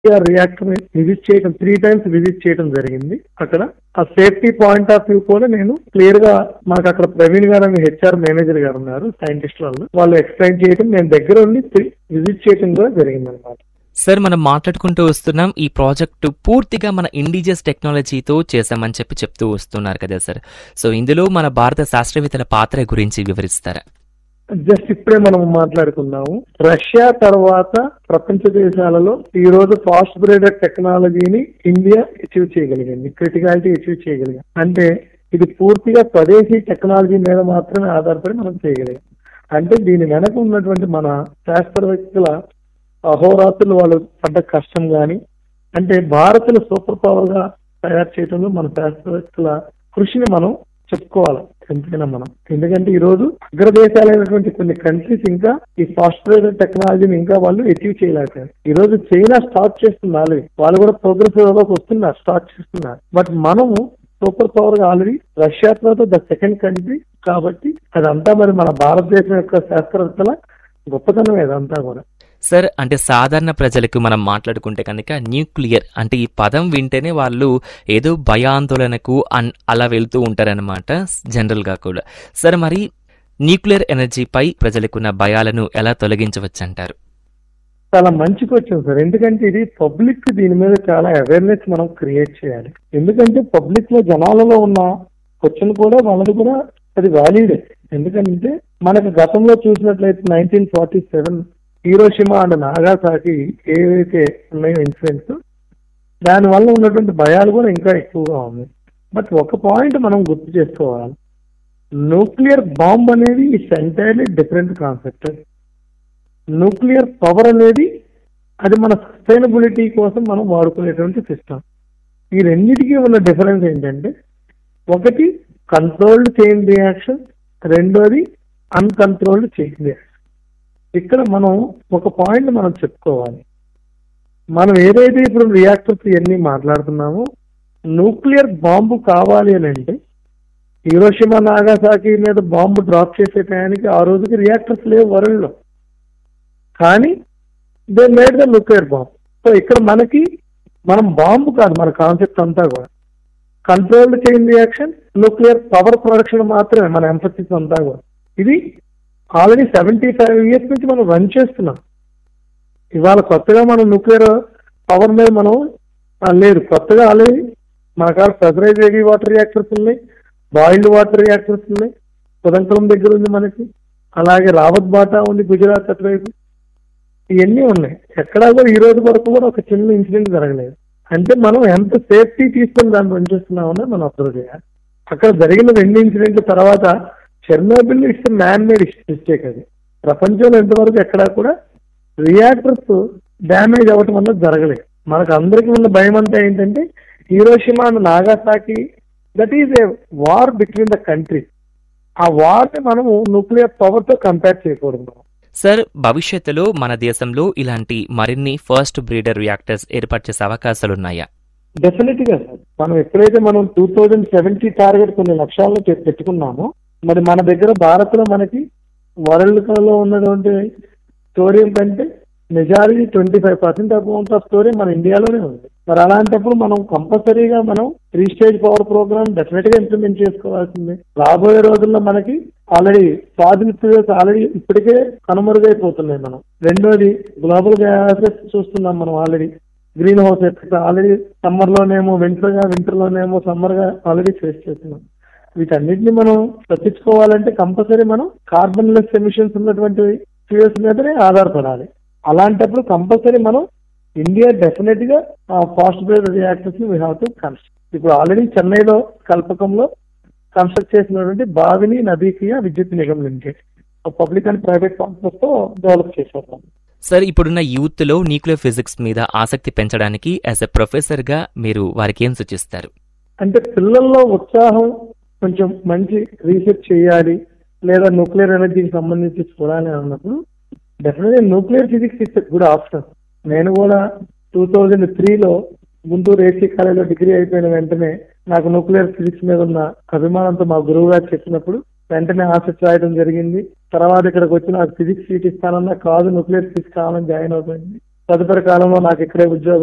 Reactor visit చేయడం 3 times visit చేయడం జరిగింది. అక్కడ ఆ సేఫ్టీ పాయింట్ ఆఫ్ వ్యూ కూడా నేను క్లియర్ గా మాకు అక్కడ ప్రవీణ్ గారు అని హెచ్ఆర్ మేనేజర్ గారు ఉన్నారు, సైంటిస్ట్ వాళ్ళు ఎక్స్ప్లెయిన్ చేయడం, నేను దగ్గర ఉండి విజిట్ చేయడం కూడా జరిగింది అనమాట. సార్, మనం మాట్లాడుకుంటూ వస్తున్నాం ఈ ప్రాజెక్టు పూర్తిగా మన ఇండిజియస్ టెక్నాలజీతో చేశామని చెప్తూ వస్తున్నారు కదా సార్. సో ఇందులో మన భారత శాస్త్రవేత్తల పాత్ర గురించి వివరిస్తారా? జస్ట్ ఇప్పుడే మనం మాట్లాడుకున్నాము, రష్యా తర్వాత ప్రపంచ దేశాలలో ఈ రోజు ఫాస్ట్ బ్రీడర్ టెక్నాలజీని ఇండియా అచీవ్ చేయగలిగింది, క్రిటికాలిటీ అచీవ్ చేయగలిగింది. అంటే ఇది పూర్తిగా స్వదేశీ టెక్నాలజీ మీద మాత్రమే ఆధారపడి మనం చేయగలిగాం. అంటే దీని వెనక ఉన్నటువంటి మన శాస్త్రవేత్తల అహోరాత్రులు వాళ్ళు పడ్డ కష్టం కానీ, అంటే భారత్ను సూపర్ పవర్ గా తయారు చేయడంలో మన శాస్త్రవేత్తల కృషిని మనం చెప్పుకోవాలి ఎంతైనా మనం. ఎందుకంటే ఈ రోజు అగ్రదేశాలైనటువంటి కొన్ని కంట్రీస్ ఇంకా ఈ ఫాస్ట్ బ్రీడర్ టెక్నాలజీని ఇంకా వాళ్ళు అచీవ్ చేయలేకపోయారు. ఈ రోజు చైనా స్టార్ట్ చేస్తున్నారు ఆల్రెడీ, వాళ్ళు కూడా ప్రోగ్రెసివ్ వస్తున్నారు, స్టార్ట్ చేస్తున్నారు. బట్ మనము సూపర్ పవర్ గా ఆల్రెడీ రష్యా తర్వాత ద సెకండ్ కంట్రీ కాబట్టి అదంతా మరి మన భారతదేశం యొక్క శాస్త్రవేత్తల గొప్పతనం ఇదంతా కూడా. సార్, అంటే సాధారణ ప్రజలకు మనం మాట్లాడుకుంటే కనుక న్యూక్లియర్ అంటే ఈ పదం వింటేనే వాళ్ళు ఏదో భయాందోళనకు అలా వెళ్తూ ఉంటారనమాట జనరల్ గా కూడా. సార్, మరి న్యూక్లియర్ ఎనర్జీపై ప్రజలకున్న భయాలను ఎలా తొలగించవచ్చు అంటారు? చాలా మంచి క్వశ్చన్ సార్. ఎందుకంటే ఇది పబ్లిక్ దీని మీద చాలా అవేర్నెస్ మనం క్రియేట్ చేయాలి. ఎందుకంటే పబ్లిక్ లో జనాలలో ఉన్న క్వశ్చన్ కూడా వాళ్ళది కూడా అది వ్యాలిడే. ఎందుకంటే మనకు గతంలో చూసినట్లయితే 1947 హీరోషిమా అండ్ నాగాసాకి ఏవైతే ఉన్నాయో ఇన్సిడెంట్స్, దానివల్ల ఉన్నటువంటి భయాలు కూడా ఇంకా ఎక్కువగా ఉంది. బట్ ఒక పాయింట్ మనం గుర్తు చేసుకోవాలి, న్యూక్లియర్ బాంబ్ అనేది it's entirely different concept. Nuclear power అనేది అది మన సస్టైనబిలిటీ కోసం మనం వాడుకునేటువంటి సిస్టమ్. ఈ రెండింటికి ఉన్న డిఫరెన్స్ ఏంటంటే, ఒకటి కంట్రోల్డ్ చైన్ రియాక్షన్, రెండోది అన్కంట్రోల్డ్ చైన్ రియాక్షన్. ఇక్కడ మనం ఒక పాయింట్ మనం చెప్పుకోవాలి, మనం ఏదైతే ఇప్పుడు రియాక్టర్స్ ఇవన్నీ మాట్లాడుతున్నామో, న్యూక్లియర్ బాంబు కావాలి అని అంటే హీరోషిమా నాగాసాకి మీద బాంబు డ్రాప్ చేసే టయానికి ఆ రోజుకి రియాక్టర్స్ లేవు వరల్డ్ లో, కానీ they made the nuclear bomb. So ఇక్కడ మనం బాంబు కాదు, మన కాన్సెప్ట్ అంతా కూడా controlled chain reaction, nuclear power production మాత్రమే మన ఎంఫసిస్ అంతా కూడా. ఇది ఆల్రెడీ 75 years నుంచి మనం రన్ చేస్తున్నాం. ఇవాళ కొత్తగా మనం న్యూక్లియర్ పవర్ మీద మనం లేదు, కొత్తగా ఆల్రెడీ మన కాడ ప్రెజరైజ్ హెవీ వాటర్ రియాక్టర్స్ ఉన్నాయి, బాయిల్డ్ వాటర్ రియాక్టర్స్ ఉన్నాయి, కుదంకులం దగ్గర ఉంది మనకి, అలాగే రావత్ బాటా ఉంది గుజరాత్ అటువైపు, ఇవన్నీ ఉన్నాయి. ఎక్కడా కూడా ఈ రోజు వరకు కూడా ఒక చిన్న ఇన్సిడెంట్ జరగలేదు. అంటే మనం ఎంత సేఫ్టీ తీసుకొని దాన్ని రన్ చేస్తున్నామని మనం అబ్జర్వ్ చేయాలి. అక్కడ జరిగిన 2 ఇన్సిడెంట్ల తర్వాత Chernobyl it's man made mistake. అది ప్రపంచంలో ఎంతవరకు ఎక్కడా కూడా రియాక్టర్స్ డ్యామేజ్ అవ్వటం వల్ల జరగలేదు. మనకు అందరికీ ఉన్న భయం అంతా ఏంటంటే Hiroshima and నాగాసాకి, that is a war between the countries. ఆ వార్ని మనము న్యూక్లియర్ పవర్ తో కంపేర్ చేయకూడదు. సార్, భవిష్యత్తులో మన దేశంలో ఇలాంటి మరిన్ని ఫస్ట్ బ్రీడర్ రియాక్టర్స్ ఏర్పాటు చేసే అవకాశాలున్నాయా? డెఫినెట్ గా సార్. మనం ఎప్పుడైతే మనం 2070 టార్గెట్ కొన్ని లక్ష్యాలను పెట్టుకున్నామో, మరి మన దగ్గర భారత్ లో మనకి వరల్డ్ లో ఉన్నటువంటి స్టోరీ కంటే మెజారిటీ 25% అమౌంట్ ఆఫ్ స్టోరీ మన ఇండియాలోనే ఉంది. మరి అలాంటప్పుడు మనం కంపల్సరీగా మనం 3 stage పవర్ ప్రోగ్రామ్ డెఫినెట్ గా ఇంప్లిమెంట్ చేసుకోవాల్సిందే. రాబోయే రోజుల్లో మనకి ఆల్రెడీ ఫాజిల్ ఫ్యూయల్స్ ఆల్రెడీ ఇప్పటికే కనుమరుగైపోతున్నాయి. మనం రెండోది గ్లోబల్ గ్యాసెస్ చూస్తున్నాం. మనం already green house effect already summer లోనేమో winter లోనేమో summer గా ఆల్రెడీ ఫేస్ చేస్తున్నాం. వీటన్నిటిని మనం తప్పించుకోవాలంటే కంపల్సరీ మనం కార్బన్ లెస్ ఎమిషన్స్ ఉన్నటువంటి ఫ్యూయల్స్ మీదనే ఆధారపడాలి. అలాంటప్పుడు కంపల్సరీ మనం ఇండియా డెఫినెట్ గా ఫాస్ట్ బ్రీడర్ రియాక్టర్స్ ని వీ హావ్ టు కన్స్ట్రక్ట్. ఇప్పుడు ఆల్రెడీ చెన్నైలో కల్పకంలో కన్స్ట్రక్ట్ చేసినటువంటి బావిని నదీకీయ విద్యుత్ Nigam limited public and private partners తో డెవలప్ చేశారు. సార్, ఇప్పుడున్న యూత్ లో న్యూక్లియర్ ఫిజిక్స్ మీద ఆసక్తి పెంచడానికి యాజ్ ఎ ప్రొఫెసర్ గా మీరు వారికి ఏం సూచిస్తారు? అంటే పిల్లల్లో ఉత్సాహం, కొంచెం మంచి రీసెర్చ్ చేయాలి లేదా న్యూక్లియర్ ఎనర్జీకి సంబంధించి చూడాలి అన్నప్పుడు డెఫినెట్గా nuclear physics is good option. నేను కూడా 2003లో గుంటూరు ఏసీ కాలేజీలో డిగ్రీ అయిపోయిన వెంటనే నాకు న్యూక్లియర్ ఫిజిక్స్ మీద ఉన్న అభిమానంతో మా గురువు గారు చెప్పినప్పుడు వెంటనే ఆసక్తి రాయడం జరిగింది. తర్వాత ఇక్కడికి వచ్చి నాకు ఫిజిక్స్ సీట్ ఇస్తానన్నా కాదు, న్యూక్లియర్ ఫిజిక్స్ కావాలని జాయిన్ అవుతుంది. తదుపరి కాలంలో నాకు ఇక్కడే ఉద్యోగం